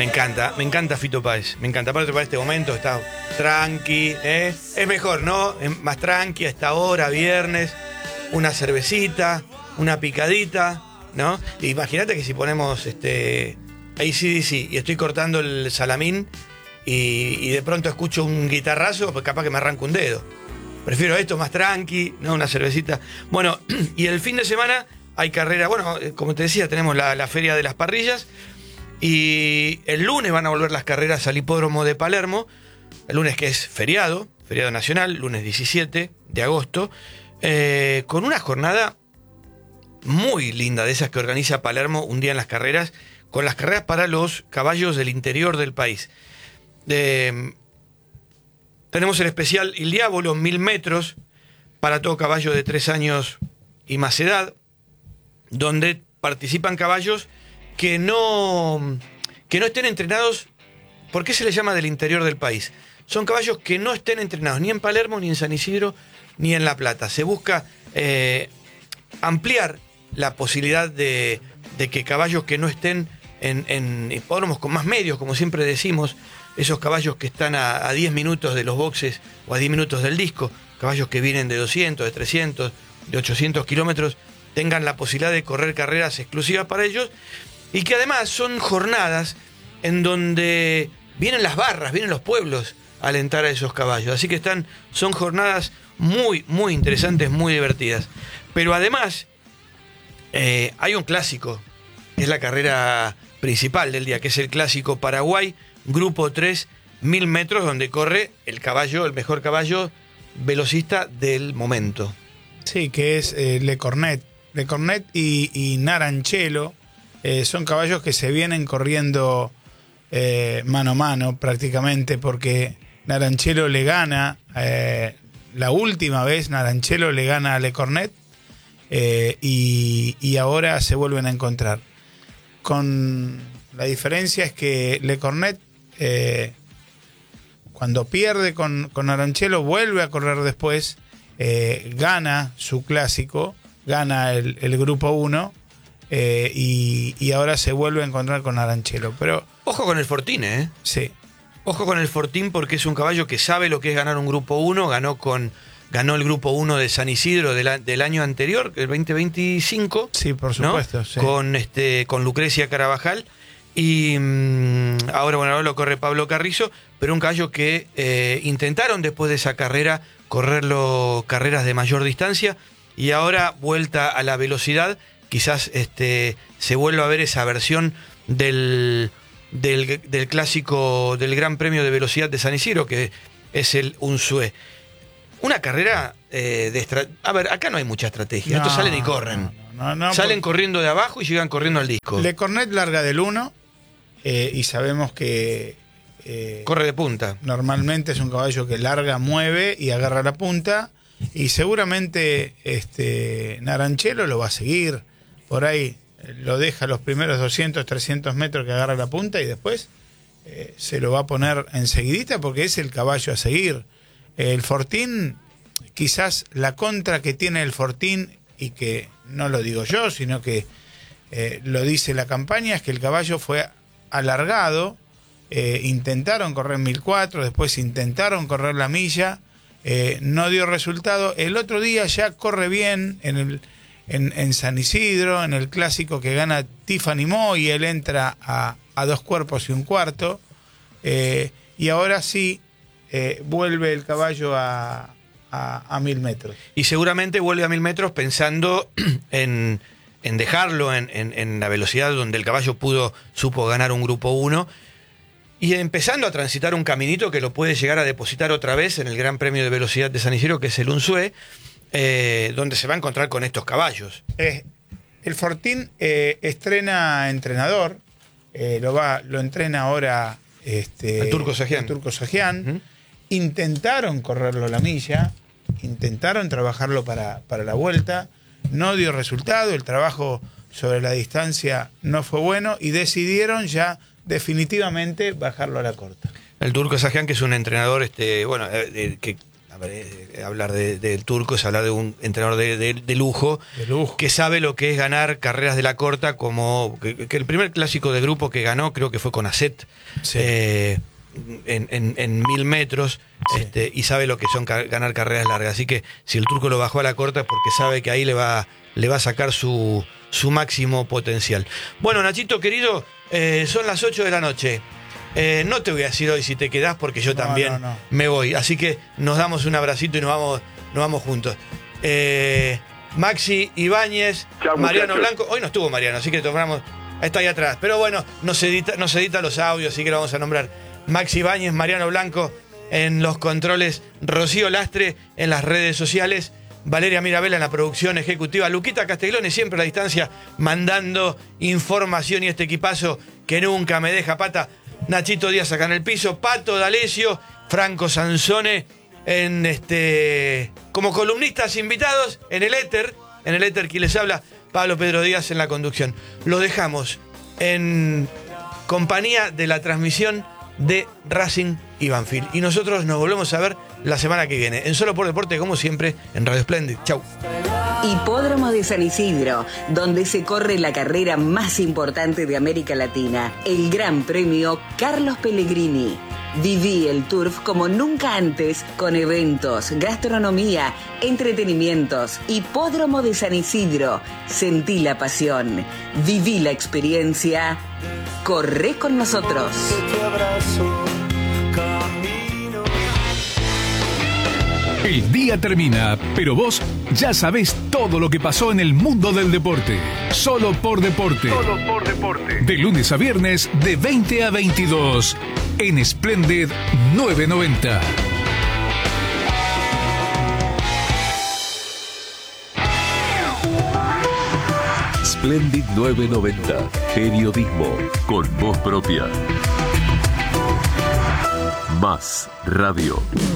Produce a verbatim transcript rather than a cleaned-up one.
Me encanta, me encanta Fito Páez. Me encanta. Aparte para este momento está tranqui, ¿eh? Es mejor, ¿no? Es más tranqui a esta hora, viernes, una cervecita, una picadita, ¿no? Imagínate que si ponemos este A C D C y estoy cortando el salamín y, y de pronto escucho un guitarrazo, pues capaz que me arranco un dedo. Prefiero esto más tranqui, ¿no? Una cervecita. Bueno, y el fin de semana hay carrera. Bueno, como te decía, tenemos la, la Feria de las Parrillas. Y el lunes van a volver las carreras al hipódromo de Palermo. El lunes, que es feriado, feriado nacional, lunes diecisiete de agosto. Eh, con una jornada muy linda, de esas que organiza Palermo un día en las carreras, con las carreras para los caballos del interior del país. Eh, tenemos el especial Il Diavolo, mil metros, para todo caballo de tres años y más edad, donde participan caballos que no, que no estén entrenados. ¿Por qué se les llama del interior del país? Son caballos que no estén entrenados ni en Palermo, ni en San Isidro, ni en La Plata. Se busca eh, ampliar la posibilidad de, de que caballos que no estén en, en hipódromos con más medios, como siempre decimos, esos caballos que están a, a diez minutos de los boxes o a diez minutos del disco, caballos que vienen de doscientos, de trescientos, de ochocientos kilómetros, tengan la posibilidad de correr carreras exclusivas para ellos, y que además son jornadas en donde vienen las barras, vienen los pueblos a alentar a esos caballos. Así que están, son jornadas muy, muy interesantes, muy divertidas. Pero además, eh, hay un clásico, que es la carrera principal del día, que es el Clásico Paraguay, Grupo tres, mil metros, donde corre el caballo, el mejor caballo velocista del momento. Sí, que es eh, Le Cornet. Le Cornet y, y Naranchelo. Eh, son caballos que se vienen corriendo eh, mano a mano prácticamente, porque Naranchelo le gana, eh, la última vez Naranchelo le gana a Le Cornet, eh, y, y ahora se vuelven a encontrar. Con la diferencia es que Le Cornet, eh, cuando pierde con, con Naranchelo, vuelve a correr después, eh, gana su clásico, gana el, el Grupo uno. Eh, y, y ahora se vuelve a encontrar con Naranchelo. Pero ojo con el Fortín, ¿eh? Sí. Ojo con el Fortín, porque es un caballo que sabe lo que es ganar un Grupo uno. Ganó con ganó el Grupo uno de San Isidro del, del año anterior, el veinte veinticinco. Sí, por supuesto. ¿no? Sí. Con, este, con Lucrecia Carabajal. Y mmm, ahora, bueno, ahora lo corre Pablo Carrizo. Pero un caballo que eh, intentaron después de esa carrera correrlo carreras de mayor distancia. Y ahora, vuelta a la velocidad, quizás este, se vuelva a ver esa versión del, del, del clásico del Gran Premio de Velocidad de San Isidro, que es el Unzué. Una carrera eh, de estra... A ver, acá no hay mucha estrategia. No, Estos salen y corren. No, no, no, salen porque corriendo de abajo y llegan corriendo al disco. Le Cornet larga del uno, eh, y sabemos que eh, corre de punta. Normalmente es un caballo que larga, mueve y agarra la punta. Y seguramente este Naranchelo lo va a seguir. Por ahí lo deja los primeros doscientos, trescientos metros que agarra la punta, y después eh, se lo va a poner enseguidita, porque es el caballo a seguir. El Fortín, quizás la contra que tiene el Fortín, y que no lo digo yo, sino que eh, lo dice la campaña, es que el caballo fue alargado. Eh, intentaron correr mil cuatro, después intentaron correr la milla, eh, no dio resultado. El otro día ya corre bien en el En, en San Isidro, en el clásico que gana Tiffany Mo, y él entra a, a dos cuerpos y un cuarto, eh, y ahora sí eh, vuelve el caballo a, a, a mil metros. Y seguramente vuelve a mil metros pensando en, en dejarlo en, en, en la velocidad donde el caballo pudo, supo ganar un Grupo uno, y empezando a transitar un caminito que lo puede llegar a depositar otra vez en el Gran Premio de Velocidad de San Isidro, que es el Unzué, Eh, donde se va a encontrar con estos caballos. Eh, el Fortín eh, estrena entrenador, eh, lo va, lo entrena ahora este, el Turco Sajian. El Turco Sajian. Uh-huh. Intentaron correrlo la milla, intentaron trabajarlo para, para la vuelta, no dio resultado, el trabajo sobre la distancia no fue bueno, y decidieron ya definitivamente bajarlo a la corta. El Turco Sajian, que es un entrenador, este, bueno, eh, eh, que a ver, eh, hablar de- del Turco es hablar de un entrenador de, de- de lujo, De lujo. que sabe lo que es ganar carreras de la corta, como que, que el primer clásico de grupo que ganó creo que fue con Asset, Sí. eh, en, en- en mil metros, Sí. este, y sabe lo que son ca- ganar carreras largas. Así que si el Turco lo bajó a la corta es porque sabe que ahí le va, le va a sacar su, su máximo potencial. Bueno, Nachito querido, eh, son las ocho de la noche. Eh, no te voy a decir hoy si te quedás porque yo No, también no, no. me voy. Así que nos damos un abracito y nos vamos, nos vamos juntos. Eh, Maxi Ibáñez, Chao, Mariano muchachos. Blanco. Hoy no estuvo Mariano, así que tomamos. Está ahí atrás. Pero bueno, nos edita, nos edita los audios, así que lo vamos a nombrar. Maxi Ibáñez, Mariano Blanco en los controles, Rocío Lastre en las redes sociales, Valeria Mirabella en la producción ejecutiva, Luquita Castellone siempre a la distancia mandando información y este equipazo que nunca me deja pata. Nachito Díaz acá en el piso, Pato D'Alessio, Franco Sansone en este como columnistas invitados en el éter, en el éter que les habla Pablo Pedro Díaz en la conducción. Los dejamos en compañía de la transmisión de Racing y Banfield. Y nosotros nos volvemos a ver la semana que viene. En Solo por Deporte, como siempre, en Radio Splendid. Chau. Hipódromo de San Isidro, donde se corre la carrera más importante de América Latina, el Gran Premio Carlos Pellegrini. Viví el Turf como nunca antes, con eventos, gastronomía, entretenimientos. Hipódromo de San Isidro. Sentí la pasión. Viví la experiencia. Corre con nosotros. El día termina, pero vos ya sabés todo lo que pasó en el mundo del deporte. Solo por deporte. Solo por deporte. De lunes a viernes, de veinte a veintidós, en Splendid novecientos noventa. Splendid novecientos noventa. Periodismo con voz propia. Más radio.